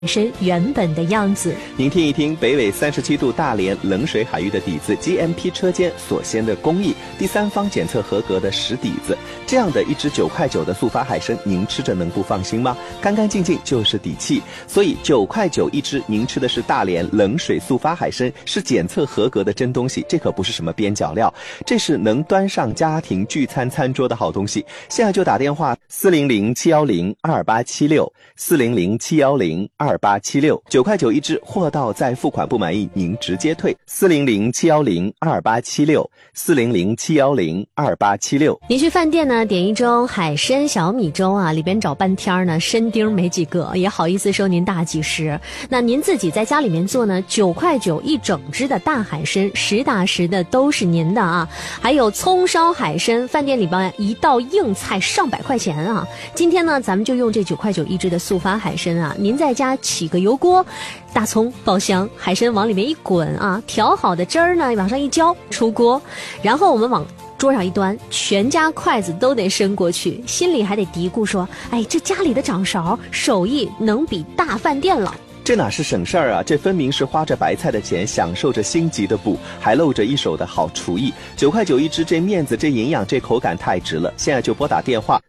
身原本的样子。 您听一听北纬37度大连冷水海域的底子 GMP 车间所先的工艺，第三方检测合格的实底子，这样的一只9块9的速发海参，您吃着能不放心吗？干干净净就是底气。所以9块9一只，您吃的是大连冷水速发海参，是检测合格的真东西，这可不是什么边角料，这是能端上家庭聚餐餐桌的好东西。现在就打电话400-710-2876，400-710-2876，9块9一只，货到再付款不满意您直接退，400-710-2876，400-710-2876。 您去饭店呢点一盅海参小米粥啊，里边找半天呢参丁没几个，也好意思收您大几十。那您自己在家里面做呢，9块9一整只的大海参，实打实的都是您的啊。还有葱烧海参，饭店里边一道硬菜上百块钱啊。今天呢咱们就用这9块9一只的速发海参啊，您在家起个油锅，大葱爆香，海参往里面一滚啊，调好的汁儿呢往上一浇，出锅，然后我们往桌上一端，全家筷子都得伸过去，心里还得嘀咕说，哎，这家里的掌勺手艺能比大饭店了。 这哪是省事儿啊，这分明是花着白菜的钱，享受着星级的补，还露着一手的好厨艺。9块9一只，这面子，这营养，这口感太值了。现在就拨打电话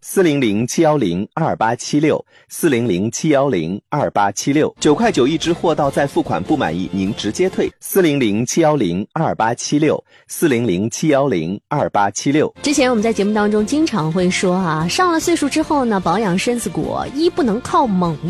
400-710-2876，400-710-2876，9块9一只，货到再付款不满意您直接退，400-710-2876，400-710-2876。 之前我们在节目当中经常会说啊，上了岁数之后呢，保养身子骨，一不能靠猛